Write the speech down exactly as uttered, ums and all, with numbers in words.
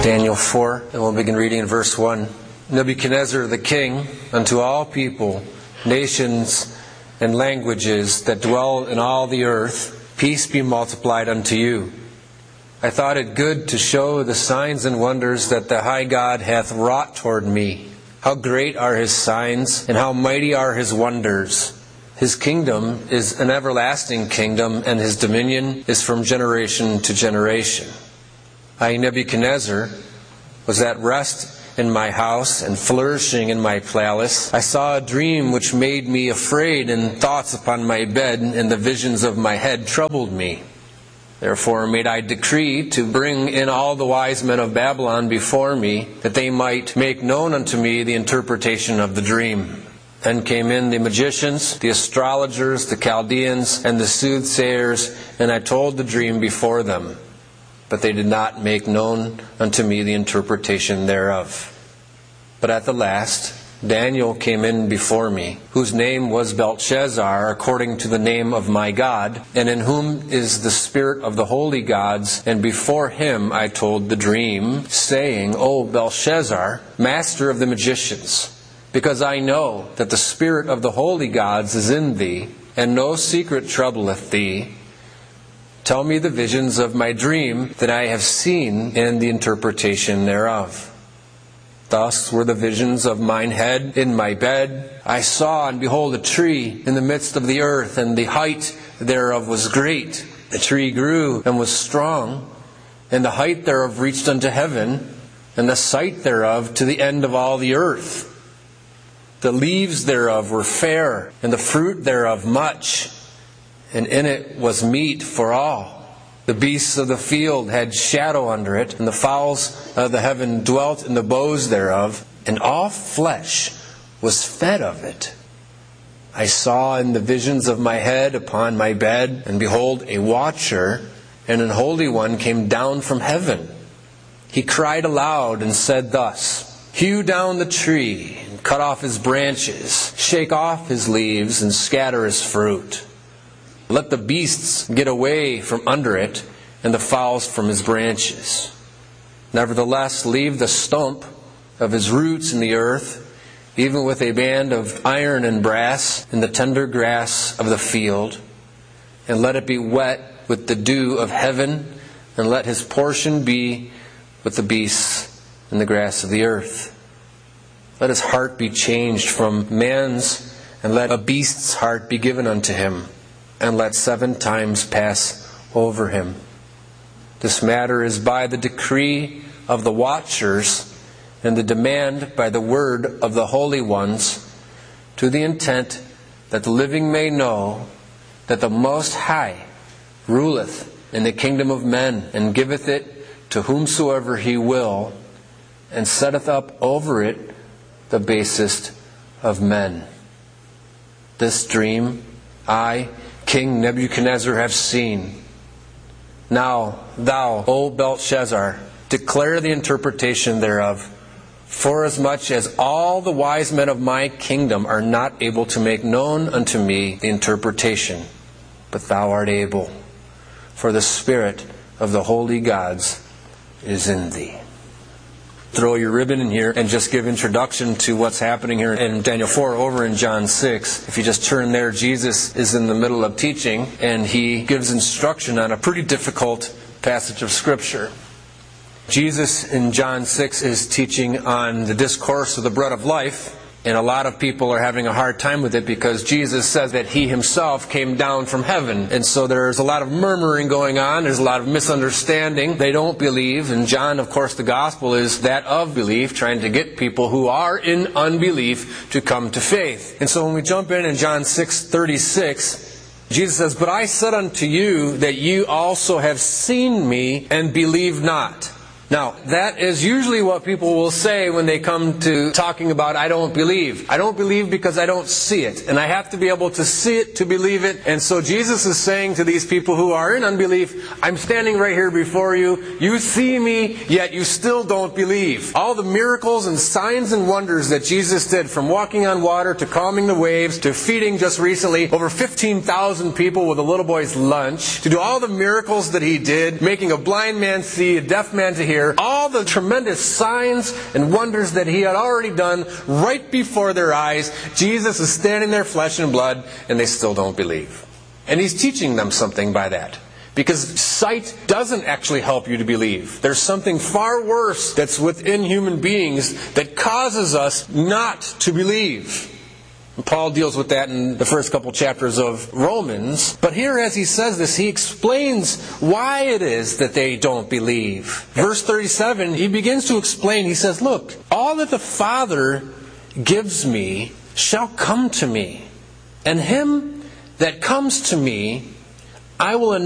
Daniel four, and we'll begin reading in verse one. Nebuchadnezzar the king, unto all people, nations, and languages that dwell in all the earth, peace be multiplied unto you. I thought it good to show the signs and wonders that the high God hath wrought toward me. How great are his signs, and how mighty are his wonders. His kingdom is an everlasting kingdom, and his dominion is from generation to generation. I, Nebuchadnezzar, was at rest in my house and flourishing in my palace. I saw a dream which made me afraid, and thoughts upon my bed and the visions of my head troubled me. Therefore made I decree to bring in all the wise men of Babylon before me, that they might make known unto me the interpretation of the dream. Then came in the magicians, the astrologers, the Chaldeans, and the soothsayers, and I told the dream before them. But they did not make known unto me the interpretation thereof. But at the last Daniel came in before me, whose name was Belteshazzar, according to the name of my God, and in whom is the spirit of the holy gods. And before him I told the dream, saying, O Belshazzar, master of the magicians, because I know that the spirit of the holy gods is in thee, and no secret troubleth thee, tell me the visions of my dream that I have seen, and the interpretation thereof. Thus were the visions of mine head in my bed. I saw, and behold, a tree in the midst of the earth, and the height thereof was great. The tree grew and was strong, and the height thereof reached unto heaven, and the sight thereof to the end of all the earth. The leaves thereof were fair, and the fruit thereof much, and in it was meat for all. The beasts of the field had shadow under it, and the fowls of the heaven dwelt in the boughs thereof, and all flesh was fed of it. I saw in the visions of my head upon my bed, and behold, a watcher and an holy one came down from heaven. He cried aloud and said thus, Hew down the tree, and cut off his branches, shake off his leaves, and scatter his fruit. Let the beasts get away from under it, and the fowls from his branches. Nevertheless, leave the stump of his roots in the earth, even with a band of iron and brass, in the tender grass of the field. And let it be wet with the dew of heaven, and let his portion be with the beasts in the grass of the earth. Let his heart be changed from man's, and let a beast's heart be given unto him, and let seven times pass over him. This matter is by the decree of the watchers, and the demand by the word of the holy ones, to the intent that the living may know that the Most High ruleth in the kingdom of men, and giveth it to whomsoever he will, and setteth up over it the basest of men. This dream I, King Nebuchadnezzar, have seen. Now thou, O Belteshazzar, declare the interpretation thereof, forasmuch as all the wise men of my kingdom are not able to make known unto me the interpretation, but thou art able, for the spirit of the holy gods is in thee. Throw your ribbon in here and just give introduction to what's happening here in Daniel four over in John six. If you just turn there, Jesus is in the middle of teaching, and he gives instruction on a pretty difficult passage of Scripture. Jesus in John six is teaching on the discourse of the bread of life, and a lot of people are having a hard time with it because Jesus says that he himself came down from heaven. And so there's a lot of murmuring going on. There's a lot of misunderstanding. They don't believe. And John, of course, the gospel is that of belief, trying to get people who are in unbelief to come to faith. And so when we jump in in John six thirty-six, Jesus says, But I said unto you that you also have seen me and believe not. Now, that is usually what people will say when they come to talking about, I don't believe. I don't believe because I don't see it. And I have to be able to see it to believe it. And so Jesus is saying to these people who are in unbelief, I'm standing right here before you. You see me, yet you still don't believe. All the miracles and signs and wonders that Jesus did, from walking on water to calming the waves to feeding just recently over fifteen thousand people with a little boy's lunch, to do all the miracles that he did, making a blind man see, a deaf man to hear, here all the tremendous signs and wonders that he had already done right before their eyes. Jesus is standing there, flesh and blood, and they still don't believe. And he's teaching them something by that. Because sight doesn't actually help you to believe. There's something far worse that's within human beings that causes us not to believe. And Paul deals with that in the first couple chapters of Romans. But here as he says this, he explains why it is that they don't believe. Verse thirty-seven, he begins to explain. He says, look, all that the Father gives me shall come to me. And him that comes to me, I will